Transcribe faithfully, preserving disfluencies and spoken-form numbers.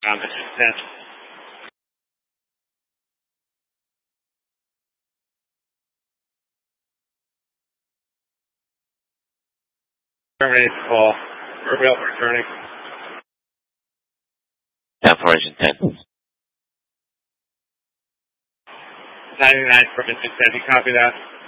Um, this is ten. Terminate the call. We're returning. ten Formation ten. ninety-nine from six ten. You copy that?